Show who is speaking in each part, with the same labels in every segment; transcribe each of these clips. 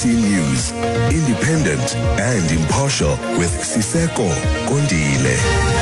Speaker 1: SABC News, independent and impartial with Siseko Kondile.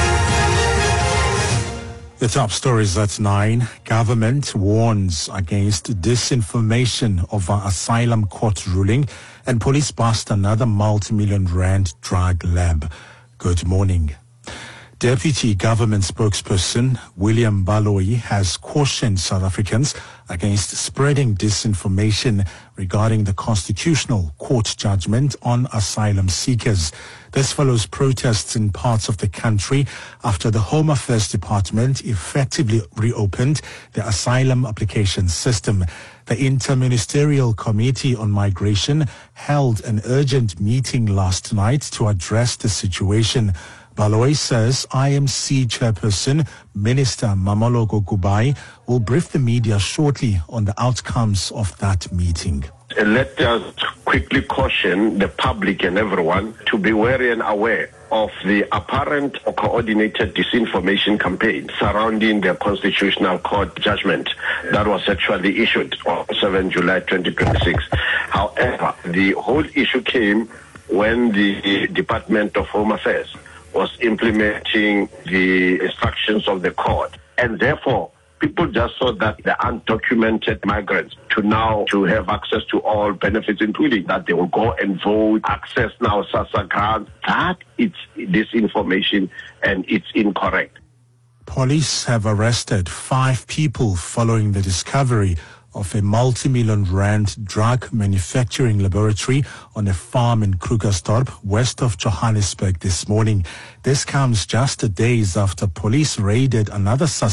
Speaker 2: The top stories at 9. Government warns against disinformation over asylum court ruling, and police bust another multi-million rand drug lab. Good morning. Deputy Government Spokesperson William Baloyi has cautioned South Africans against spreading disinformation regarding the Constitutional Court judgment on asylum seekers. This follows protests in parts of the country after the Home Affairs Department effectively reopened the asylum application system. The Interministerial Committee on Migration held an urgent meeting last night to address the situation. Baloyi says IMC Chairperson Minister Mamoloko Kubai will brief the media shortly on the outcomes of that meeting.
Speaker 3: Let us quickly caution the public and everyone to be wary and aware of the apparent or coordinated disinformation campaign surrounding the Constitutional Court judgment that was actually issued on 7 July 2026. However, the whole issue came when the Department of Home Affairs was implementing the instructions of the court, and therefore people just thought that the undocumented migrants to have access to all benefits, including that they will go and vote, access now SASSA grants. That it's disinformation and it's incorrect.
Speaker 2: Police have arrested 5 people following the discovery of a multi-million rand drug manufacturing laboratory on a farm in Krugersdorp, west of Johannesburg this morning. This comes just days after police raided another suspect